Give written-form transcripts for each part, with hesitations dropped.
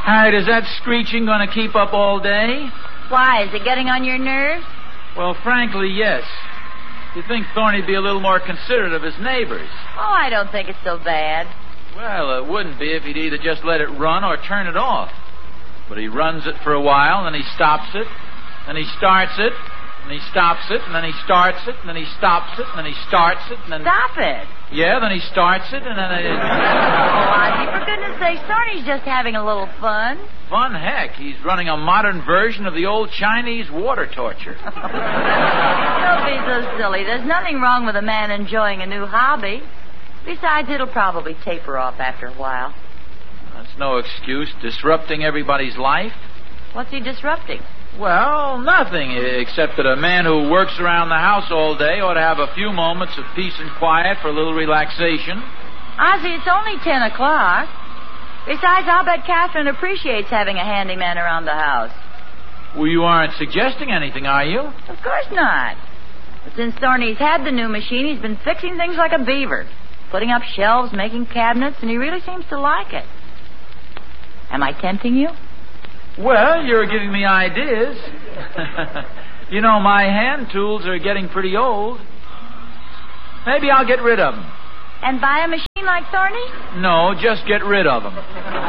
Harriet, is that screeching going to keep up all day? Why, is it getting on your nerves? Well, frankly, yes. You'd think Thorny'd be a little more considerate of his neighbors. Oh, I don't think it's so bad. Well, it wouldn't be if he'd either just let it run or turn it off. But he runs it for a while, and then he stops it, and he starts it, and he stops it, and then he starts it, and then he stops it, and then he starts it, and then... Stop it. Yeah, then he starts it, and then... Oh, Ozzie, for goodness sake, Thorny's just having a little fun. Fun heck. He's running a modern version of the old Chinese water torture. Don't be so silly. There's nothing wrong with a man enjoying a new hobby. Besides, it'll probably taper off after a while. That's no excuse. Disrupting everybody's life. What's he disrupting? Well, nothing, except that a man who works around the house all day ought to have a few moments of peace and quiet for a little relaxation. Ozzie, it's only 10 o'clock. Besides, I'll bet Catherine appreciates having a handyman around the house. Well, you aren't suggesting anything, are you? Of course not. But since Thorny's had the new machine, he's been fixing things like a beaver. Putting up shelves, making cabinets, and he really seems to like it. Am I tempting you? Well, you're giving me ideas. You know, my hand tools are getting pretty old. Maybe I'll get rid of them. And buy a machine like Thorny? No, just get rid of them.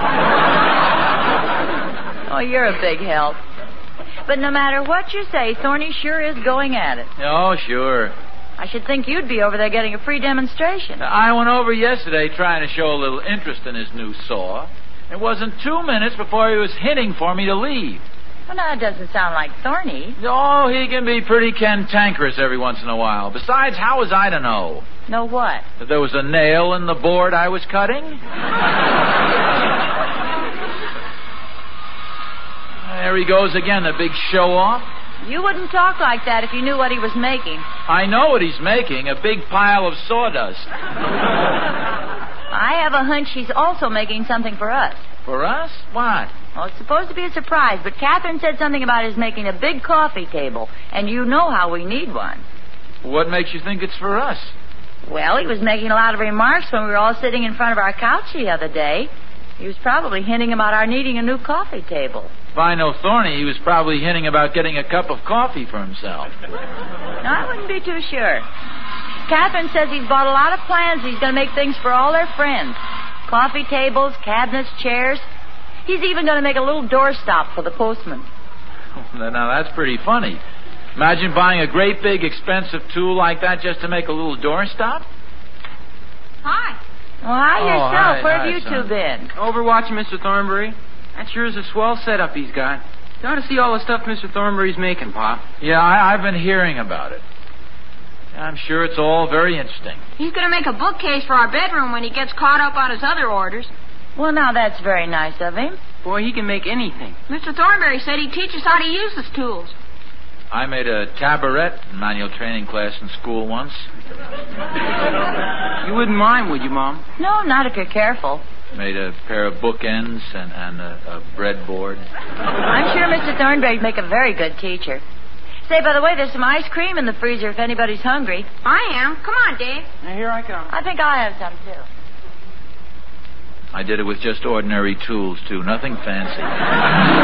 Oh, you're a big help. But no matter what you say, Thorny sure is going at it. Oh, sure. I should think you'd be over there getting a free demonstration. I went over yesterday trying to show a little interest in his new saw. It wasn't 2 minutes before he was hinting for me to leave. Well, now, it doesn't sound like Thorny. Oh, he can be pretty cantankerous every once in a while. Besides, how was I to know? Know what? That there was a nail in the board I was cutting? There he goes again, the big show-off. You wouldn't talk like that if you knew what he was making. I know what he's making, a big pile of sawdust. I have a hunch he's also making something for us. For us? What? Well, it's supposed to be a surprise, but Catherine said something about his making a big coffee table, and you know how we need one. What makes you think it's for us? Well, he was making a lot of remarks when we were all sitting in front of our couch the other day. He was probably hinting about our needing a new coffee table. If I know Thorny, he was probably hinting about getting a cup of coffee for himself. No, I wouldn't be too sure. Catherine says he's bought a lot of plans. He's going to make things for all their friends. Coffee tables, cabinets, chairs. He's even going to make a little doorstop for the postman. Now, that's pretty funny. Imagine buying a great big expensive tool like that just to make a little doorstop. Hi. Well, hi yourself. Hi, Where have hi, you son. two been? Over watching Mr. Thornbury. That sure is a swell setup he's got. You ought to see all the stuff Mr. Thornbury's making, Pop. Yeah, I've been hearing about it. I'm sure it's all very interesting. He's going to make a bookcase for our bedroom when he gets caught up on his other orders. Well, now, that's very nice of him. Boy, he can make anything. Mr. Thornbury said he'd teach us how to use his tools. I made a tabaret manual training class in school once. You wouldn't mind, would you, Mom? No, not if you're careful. Made a pair of bookends and a breadboard. I'm sure Mr. Thornbury'd make a very good teacher. Say, by the way, there's some ice cream in the freezer if anybody's hungry. I am. Come on, Dave. Now, here I come. I think I'll have some, too. I did it with just ordinary tools, too. Nothing fancy.